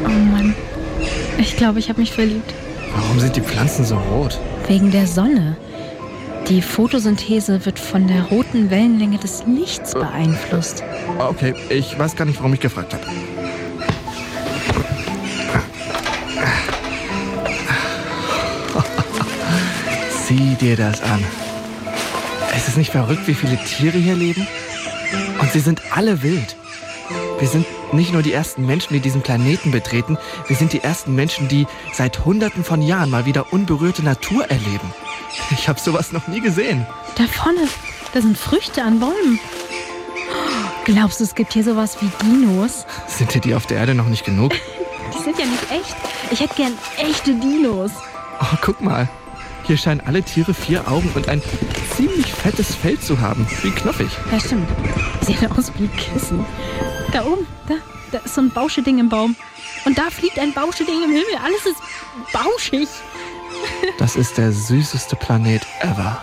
Oh Mann, ich glaube, ich habe mich verliebt. Warum sind die Pflanzen so rot? Wegen der Sonne. Die Photosynthese wird von der roten Wellenlänge des Lichts beeinflusst. Okay, ich weiß gar nicht, warum ich gefragt habe. Sieh dir das an. Es ist nicht verrückt, wie viele Tiere hier leben? Und sie sind alle wild. Wir sind nicht nur die ersten Menschen, die diesen Planeten betreten, wir sind die ersten Menschen, die seit Hunderten von Jahren mal wieder unberührte Natur erleben. Ich habe sowas noch nie gesehen. Da vorne, da sind Früchte an Bäumen. Glaubst du, es gibt hier sowas wie Dinos? Sind dir die auf der Erde noch nicht genug? Die sind ja nicht echt. Ich hätte gern echte Dinos. Oh, guck mal. Hier scheinen alle Tiere 4 Augen und ein ziemlich fettes Fell zu haben. Wie knuffig. Ja, stimmt. Die sehen aus wie Kissen. Da oben, da ist so ein Bauscheding im Baum. Und da fliegt ein Bauscheding im Himmel. Alles ist bauschig. Das ist der süßeste Planet ever.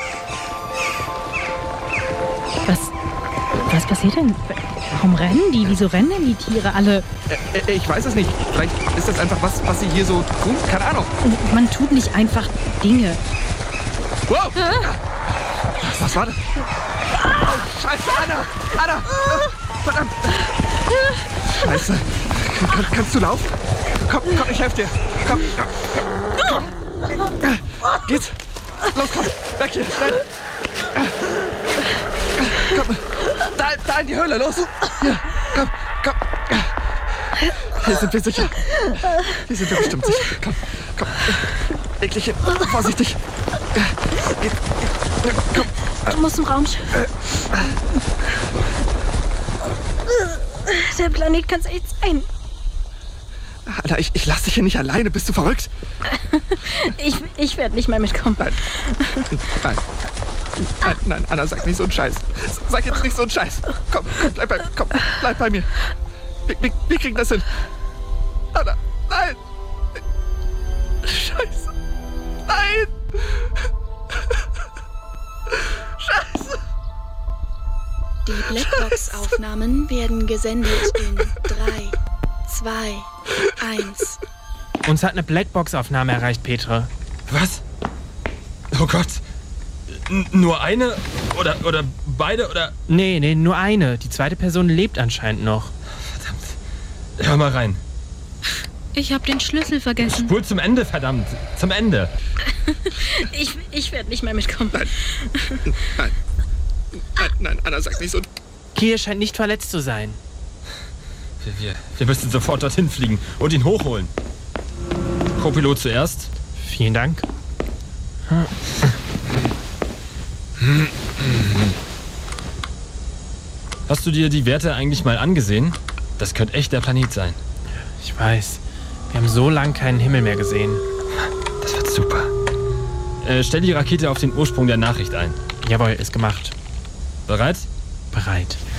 Was passiert denn? Warum rennen die? Wieso rennen denn die Tiere alle? Ich weiß es nicht. Vielleicht ist das einfach was sie hier so tun. Keine Ahnung. Man tut nicht einfach Dinge. Wow! Was war das? Oh, Scheiße, Anna! Anna! Verdammt! Scheiße. Kannst du laufen? Komm, ich helfe dir. Komm. Geht's? Los, komm. Weg hier. Schnell. Komm. Da in die Höhle. Los. Hier. Komm. Hier sind wir sicher. Hier sind wir bestimmt sicher. Komm. Leg dich hin. Vorsichtig. Komm. Du musst im Raum. Der Planet kann's echt sein. Alter, ich lass dich hier nicht alleine. Bist du verrückt? Ich werde nicht mehr mitkommen. Nein, Anna, sag nicht so einen Scheiß. Sag jetzt nicht so einen Scheiß. Komm, bleib bei mir. Wir kriegen das hin. Anna, nein. Scheiße. Nein. Scheiße. Die Blackbox-Aufnahmen werden gesendet in 3, 2, 1. Uns hat eine Blackbox-Aufnahme erreicht, Petra. Was? Oh Gott. Nur eine? Oder beide? Oder? Nee, nur eine. Die zweite Person lebt anscheinend noch. Verdammt. Hör mal rein. Ich habe den Schlüssel vergessen. Spul zum Ende, verdammt. Zum Ende. Ich werde nicht mehr mitkommen. Nein, Anna, sag nicht so. Kier scheint nicht verletzt zu sein. Wir müssen sofort dorthin fliegen und ihn hochholen. Co-Pilot zuerst. Vielen Dank. Hast du dir die Werte eigentlich mal angesehen? Das könnte echt der Planet sein. Ich weiß. Wir haben so lange keinen Himmel mehr gesehen. Das wird super. Stell die Rakete auf den Ursprung der Nachricht ein. Jawohl, ist gemacht. Bereit? Bereit.